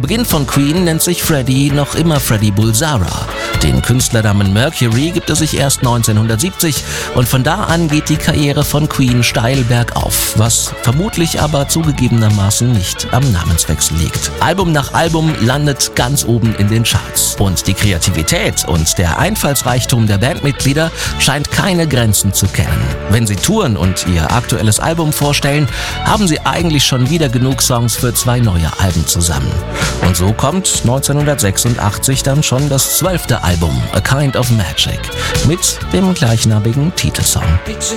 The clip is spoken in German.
Beginn von Queen nennt sich Freddie noch immer Freddie Bulsara. Den Künstlernamen Mercury gibt es sich erst 1970 und von da an geht die Karriere von Queen steil bergauf, was vermutlich aber zugegebenermaßen nicht am Namenswechsel liegt. Album nach Album landet ganz oben in den Charts und die Kreativität und der Einfallsreichtum der Bandmitglieder scheint keine Grenzen zu kennen. Wenn sie touren und ihr aktuelles Album vorstellen, haben sie eigentlich schon wieder genug Songs für 2 neue Alben zusammen. Und so kommt 1986 dann schon das 12. Album, A Kind of Magic, mit dem gleichnamigen Titelsong.